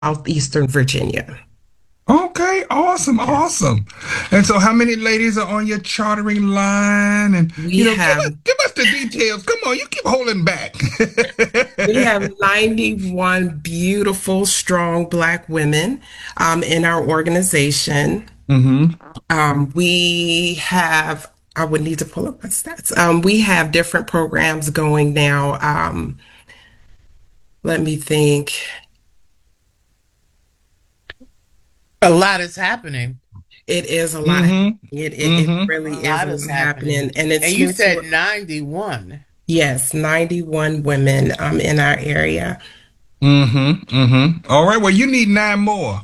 Southeastern Virginia. Okay, awesome, Yes. awesome. And so how many ladies are on your chartering line? And We have give us the details. Come on, you keep holding back. we have 91 beautiful, strong Black women in our organization. Mm-hmm. We have, I would need to pull up my stats. We have different programs going now. Let me think. A lot is happening. It is a lot. Mm-hmm. It Mm-hmm. A really is a lot is lot happening. happening. And And it's you said mentor, 91. yes, 91 women in our area. Mm-hmm. Mm-hmm. All right, well, you need nine more.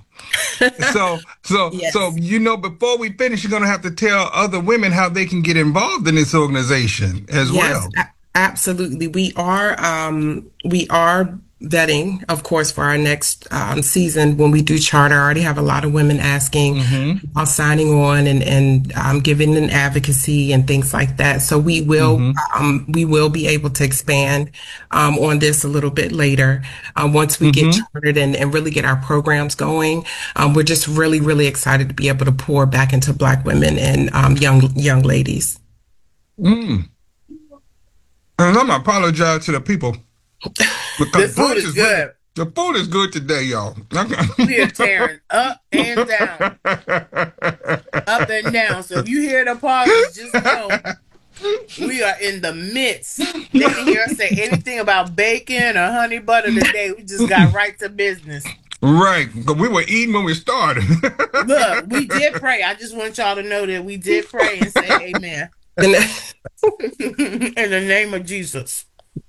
So Yes. before we finish, you're gonna have to tell other women how they can get involved in this organization as Yes, well. absolutely. We are vetting, of course, for our next season when we do charter. I already have a lot of women asking Mm-hmm. about signing on and giving an advocacy and things like that. So Mm-hmm. we will be able to expand on this a little bit later once we get Mm-hmm. chartered and really get our programs going. We're just really, really excited to be able to pour back into Black women and young ladies. Mm. And I'm gonna apologize to the people because The food is good. the food is good today, y'all. We are tearing up and down, up and down. So if you hear the pauses, just know we are in the midst. They didn't hear us say anything about bacon or honey butter today. We just got right to business. Right, because we were eating when we started. Look, we did pray. I just want y'all to know that we did pray and say amen. And In the name of Jesus.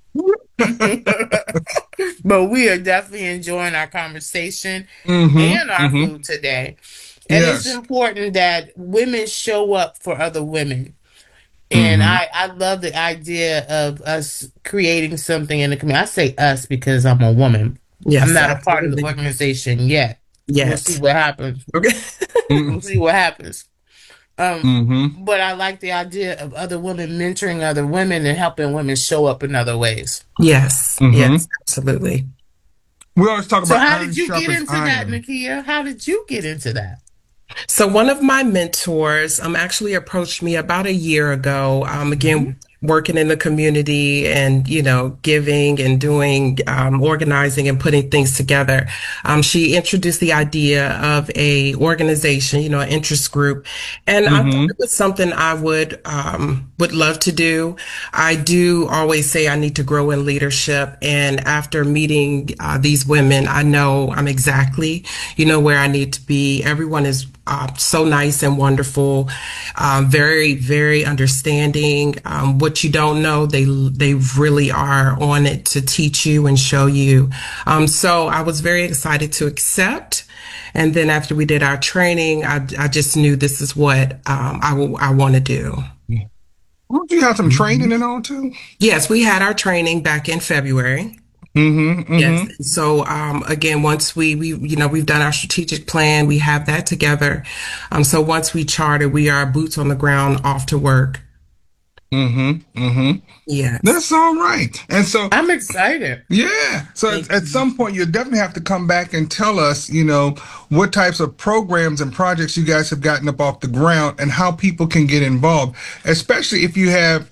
But we are definitely enjoying our conversation Mm-hmm. and our Mm-hmm. food today. And it's Yes. important that women show up for other women. And Mm-hmm. I love the idea of us creating something in the community. I say us because I'm a woman. I'm yes, not a part of the absolutely. organization yet. We'll see Yes. what happens. Okay. We'll see what happens. Um, Mm-hmm. but I like the idea of other women mentoring other women and helping women show up in other ways. Yes. Mm-hmm. Yes, absolutely. We always talk So about how iron did you get sharpens into that, iron. Nakia? How did you get into that? So one of my mentors actually approached me about a year ago. Mhm. Again, working in the community and giving and doing organizing and putting things together. She introduced the idea of a organization, an interest group, and I thought Mm-hmm. it was something I would love to do. I do always say I need to grow in leadership, and after meeting these women, I know I'm exactly where I need to be. Everyone is so nice and wonderful, very, very understanding. What you don't know, they really are on it to teach you and show you. So I was very excited to accept. And then after we did our training, I just knew this is what I want to do. Don't you have some training Mhm. and all too? Yes, we had our training back in February. Mm-hmm. Yes. Mm-hmm. So again, once we've done our strategic plan, we have that together. So once we charter, we are boots on the ground, off to work. Mm-hmm. Mm-hmm. Yes. That's all right. And so, I'm excited. yeah. So Thank at you. some point, you definitely have to come back and tell us, what types of programs and projects you guys have gotten up off the ground and how people can get involved, especially if you have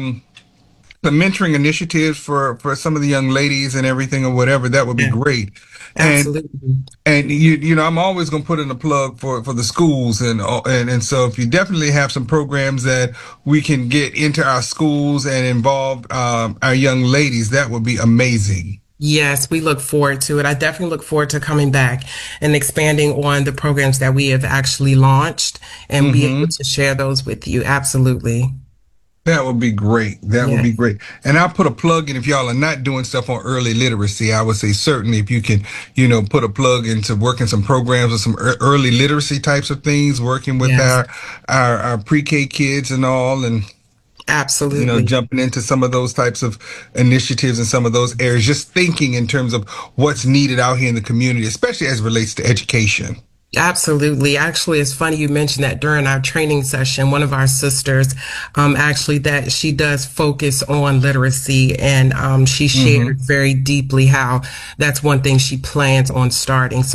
the mentoring initiatives for some of the young ladies and everything or whatever. That would be Yeah, great. And absolutely. And I'm always going to put in a plug for the schools and so if you definitely have some programs that we can get into our schools and involve our young ladies, that would be amazing. Yes, we look forward to it. I definitely look forward to coming back and expanding on the programs that we have actually launched and be able Hmm. to share those with you. Absolutely. That would be great. That would Yeah. be great. And I'll put a plug in if y'all are not doing stuff on early literacy. I would say certainly if you can, put a plug into working some programs or some early literacy types of things, working with Yes, our pre-K kids and all, and absolutely. jumping into some of those types of initiatives and some of those areas, just thinking in terms of what's needed out here in the community, especially as it relates to education. Absolutely. Actually, it's funny you mentioned that during our training session, one of our sisters, actually, that she does focus on literacy, and she shared very deeply how that's one thing she plans on starting.